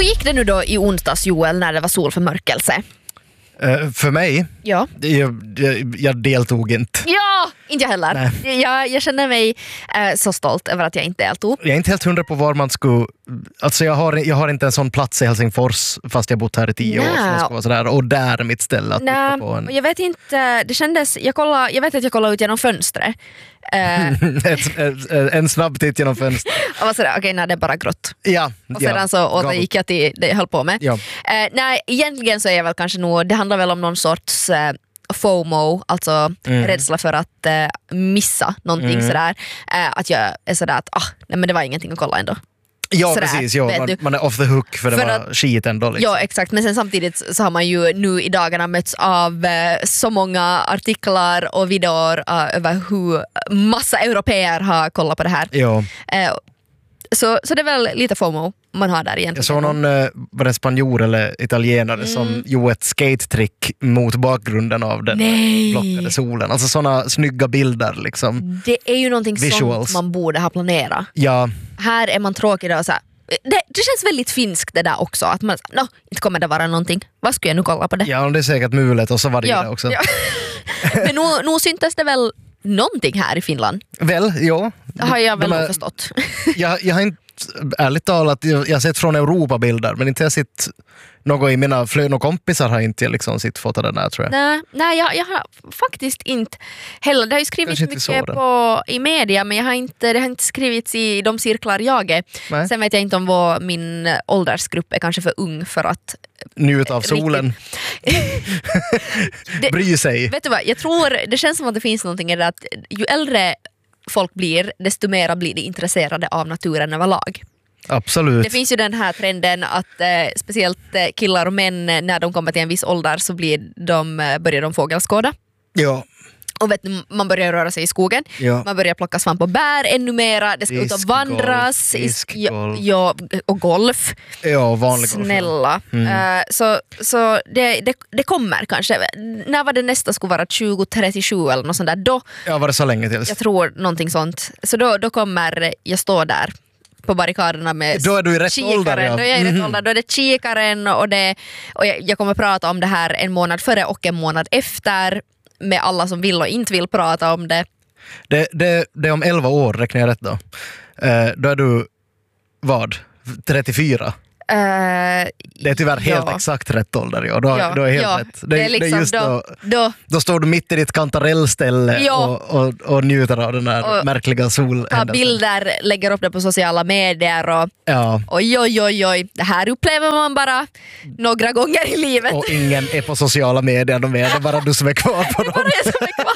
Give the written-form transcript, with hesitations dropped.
Hur gick det nu då i onsdags, Joel, när det var solförmörkelse? För mig? Ja. Jag deltog inte. Ja, inte jag heller. Jag känner mig så stolt över att jag inte deltog. Jag är inte helt hundra på var man skulle... Alltså jag har inte en sån plats i Helsingfors fast jag bott här i 10 år som jag ska vara sådär. Och där är mitt ställe att titta på en... Jag vet inte, det kändes... Jag vet att jag kollade ut genom fönstret. En snabb titt genom fönstret. Och var sådär, okej, nej, det är bara grått. Ja. Och sedan så återgick jag till det jag höll på med. Ja. Nej, egentligen så är jag väl kanske nog... Det handlar väl om någon sorts... FOMO, alltså rädsla för att missa någonting sådär. Att jag är sådär att nej, men det var ingenting att kolla ändå. Ja, sådär, precis. Ja, man är off the hook för det var skit ändå. Liksom. Ja, exakt. Men sen samtidigt så har man ju nu i dagarna mötts av så många artiklar och videor över hur massa europeer har kollat på det här. Ja. Så det är väl lite FOMO man har där egentligen. Jag såg någon, var det spanjor eller italienare som gjorde ett skate-trick mot bakgrunden av den blockade solen. Alltså sådana snygga bilder liksom. Det är ju någonting sånt man borde ha planerat. Ja. Här är man tråkig och så här. Det känns väldigt finskt det där också. Att man, inte kommer det vara någonting. Vad skulle jag nu kolla på det? Ja, det är säkert mulet och så var det också. Ja. Men nu syntes det väl någonting här i Finland? Väl, ja. Har jag väl förstått. Jag har inte, ärligt talat, jag har sett från Europa-bilder, men inte jag sett något i mina flöden och kompisar har inte liksom sitt fotade där, tror jag. Nej, jag har faktiskt inte heller. Det har ju skrivits mycket i media, men det har inte skrivits i de cirklar jag är. Nej. Sen vet jag inte om min åldersgrupp är kanske för ung för att njuta av solen. Bry sig. Vet du vad, jag tror det känns som att det finns någonting i det att ju äldre folk blir, desto mer blir de intresserade av naturen överlag. Absolut. Det finns ju den här trenden att speciellt killar och män när de kommer till en viss ålder så börjar de fågelskåda. Ja. Och man börjar röra sig i skogen. Ja. Man börjar plocka svamp och bär ännu mera. Det ska ut och vandras. Och golf. Ja, vanlig golf. Snälla. Så det kommer kanske. När var det nästa skulle vara? 2037 eller något sånt där? Då, var det så länge tills? Jag tror någonting sånt. Så då kommer jag stå där på barrikaderna med då är du i rätt kikaren. Ålder, ja. Då är jag i rätt ålder. Då är det kikaren och jag kommer prata om det här en månad före och en månad efter med alla som vill och inte vill prata om det. Det är om 11 år, räknar jag rätt då. Då är du vad? 34? Det är tyvärr helt exakt rätt ålder. Ja. Då är helt rätt. Det är liksom just då står du mitt i ditt kantarellställe och njuter av den här märkliga solhändelsen. Ta bilder, lägger upp det på sociala medier och oj. Det här upplever man bara några gånger i livet. Och ingen är på sociala medier, det är bara du som är kvar på dem.